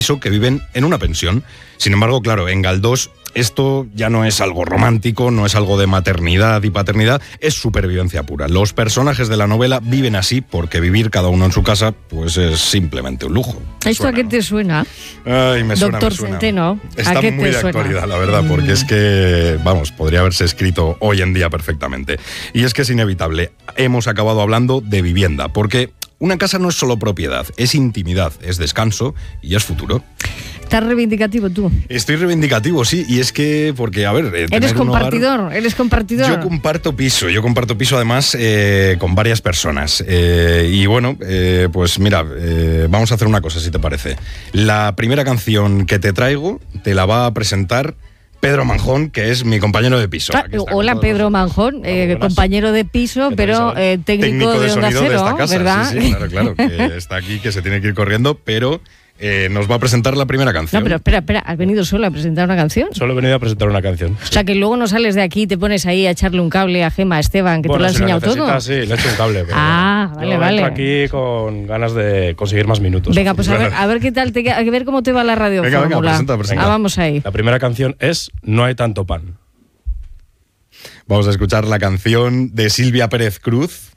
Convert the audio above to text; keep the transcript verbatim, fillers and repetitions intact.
que viven en una pensión. Sin embargo, claro, en Galdós esto ya no es algo romántico, no es algo de maternidad y paternidad, es supervivencia pura. Los personajes de la novela viven así porque vivir cada uno en su casa pues es simplemente un lujo. ¿Esto a qué te suena? Ay, me suena, Doctor me suena. Centeno, Está ¿a qué muy te de suena? actualidad, la verdad, porque mm. es que, vamos, podría haberse escrito hoy en día perfectamente. Y es que es inevitable. Hemos acabado hablando de vivienda, porque una casa no es solo propiedad, es intimidad, es descanso y es futuro. ¿Estás reivindicativo tú? Estoy reivindicativo, sí, y es que, porque, a ver... Eh, ¿Eres compartidor? Hogar, ¿Eres compartidor? Yo comparto piso, yo comparto piso además eh, con varias personas. Eh, y bueno, eh, pues mira, eh, vamos a hacer una cosa, si te parece. La primera canción que te traigo te la va a presentar Pedro Manjón, que es mi compañero de piso. Ah, hola, Pedro Manjón, eh, compañero de piso, pero eh, técnico, técnico de, de Onda sonido Cero, de esta casa, ¿verdad? Sí, sí, claro, claro, que está aquí, que se tiene que ir corriendo, pero... Eh, nos va a presentar la primera canción. No, pero espera, espera, ¿has venido solo a presentar una canción? Solo he venido a presentar una canción. O sea, que luego no sales de aquí y te pones ahí a echarle un cable a Gema, a Esteban, que bueno, te lo ha si enseñado lo todo. Sí, le he hecho un cable. Pero ah, vale, yo vale. Entro aquí con ganas de conseguir más minutos. Venga, pues a ver, a ver qué tal, te, a ver cómo te va la radio. Venga, venga, presenta, presenta. Ah, vamos ahí. La primera canción es No hay tanto pan. Vamos a escuchar la canción de Silvia Pérez Cruz,